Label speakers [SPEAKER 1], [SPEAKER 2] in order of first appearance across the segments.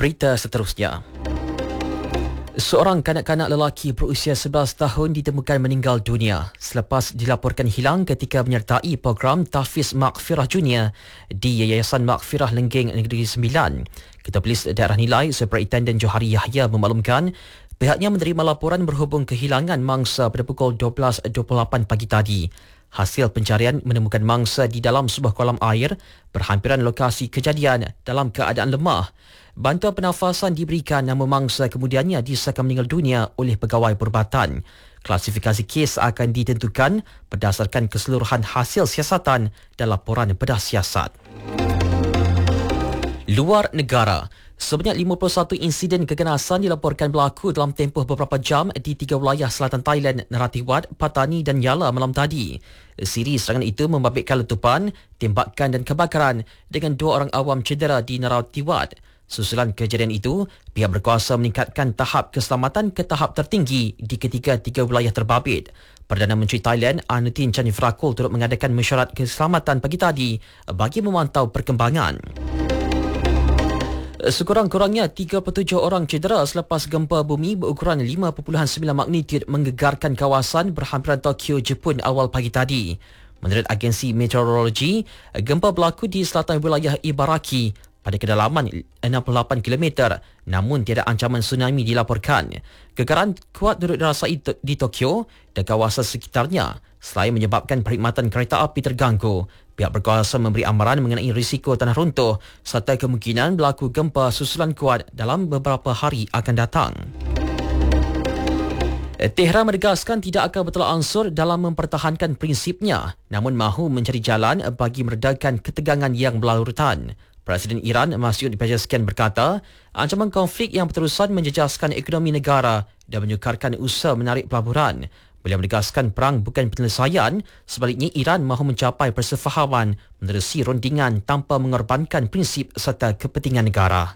[SPEAKER 1] Berita seterusnya. Seorang kanak-kanak lelaki berusia 11 tahun ditemukan meninggal dunia selepas dilaporkan hilang ketika menyertai program Tahfiz Maghfirah Junior di Yayasan Maghfirah Lenggeng Negeri Sembilan. Ketua Polis Daerah Nilai Superintendent Johari Yahya memaklumkan pihaknya menerima laporan berhubung kehilangan mangsa pada pukul 12.28 pagi tadi. Hasil pencarian menemukan mangsa di dalam sebuah kolam air berhampiran lokasi kejadian dalam keadaan lemah. Bantuan pernafasan diberikan, namun mangsa kemudiannya disahkan meninggal dunia oleh pegawai perubatan. Klasifikasi kes akan ditentukan berdasarkan keseluruhan hasil siasatan dan laporan bedah siasat. Luar negara. Sebanyak 51 insiden keganasan dilaporkan berlaku dalam tempoh beberapa jam di 3 wilayah selatan Thailand, Narathiwat, Pattani dan Yala malam tadi. Siri serangan itu membabitkan letupan, tembakan dan kebakaran dengan 2 orang awam cedera di Narathiwat. Susulan kejadian itu, pihak berkuasa meningkatkan tahap keselamatan ke tahap tertinggi di ketiga-tiga wilayah terbabit. Perdana Menteri Thailand, Anutin Chanivrakul turut mengadakan mesyuarat keselamatan pagi tadi bagi memantau perkembangan. Sekurang-kurangnya 37 orang cedera selepas gempa bumi berukuran 5.9 magnitud menggegarkan kawasan berhampiran Tokyo, Jepun awal pagi tadi. Menurut agensi meteorologi, gempa berlaku di selatan wilayah Ibaraki pada kedalaman 68 km, namun tiada ancaman tsunami dilaporkan. Gegaran kuat turut dirasai di Tokyo dan kawasan sekitarnya selain menyebabkan perkhidmatan kereta api terganggu. Pihak berkuasa memberi amaran mengenai risiko tanah runtuh serta kemungkinan berlaku gempa susulan kuat dalam beberapa hari akan datang. Tehran menegaskan tidak akan bertolak ansur dalam mempertahankan prinsipnya, namun mahu mencari jalan bagi meredakan ketegangan yang berlarutan. Presiden Iran Masoud Pezeshkian berkata, ancaman konflik yang berterusan menjejaskan ekonomi negara dan menyukarkan usaha menarik pelaburan. Beliau menegaskan perang bukan penyelesaian, sebaliknya Iran mahu mencapai persefahaman menerusi rundingan tanpa mengorbankan prinsip serta kepentingan negara.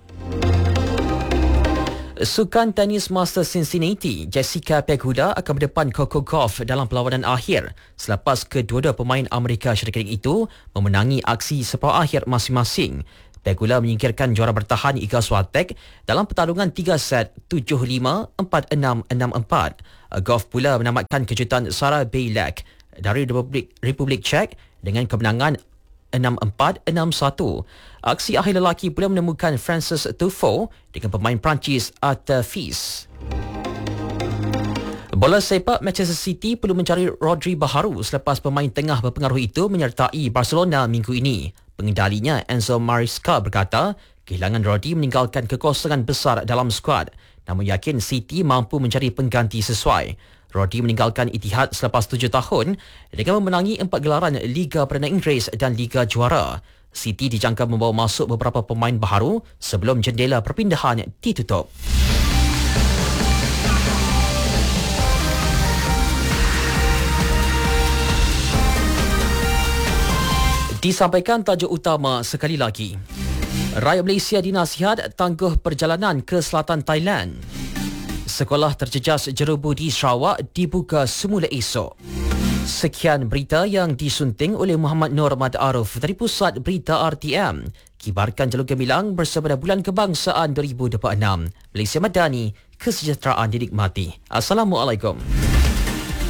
[SPEAKER 1] Sukan tenis Masters Cincinnati, Jessica Pegula akan berdepan Coco Gauff dalam perlawanan akhir selepas kedua-dua pemain Amerika Syarikat itu memenangi aksi separuh akhir masing-masing. Pegula menyingkirkan juara bertahan Iga Swiatek dalam pertarungan 3 set 7-5, 4-6, 6-4. Gauff pula menamatkan kejutan Sarah Bailey dari Republik Czech dengan kemenangan 6-4, 6-1. Aksi akhir lelaki pula menemukan Frances Tiafoe dengan pemain Perancis Arthur Fils. Bola sepak Manchester City perlu mencari Rodri baharu selepas pemain tengah berpengaruh itu menyertai Barcelona minggu ini. Pengendalinya Enzo Maresca berkata, kehilangan Rodri meninggalkan kekosongan besar dalam skuad, namun yakin City mampu mencari pengganti sesuai. Rodri meninggalkan Etihad selepas 7 tahun dengan memenangi 4 gelaran Liga Perdana Inggeris dan Liga Juara. City dijangka membawa masuk beberapa pemain baharu sebelum jendela perpindahan ditutup. Disampaikan tajuk utama sekali lagi. Rakyat Malaysia dinasihat tangguh perjalanan ke selatan Thailand. Sekolah terjejas jerubu di Sarawak dibuka semula esok. Sekian berita yang disunting oleh Muhammad Nur Ahmad Arif dari Pusat Berita RTM. Kibarkan jalur gemilang bersama Bulan Kebangsaan 2026. Malaysia Madani, kesejahteraan dinikmati. Assalamualaikum.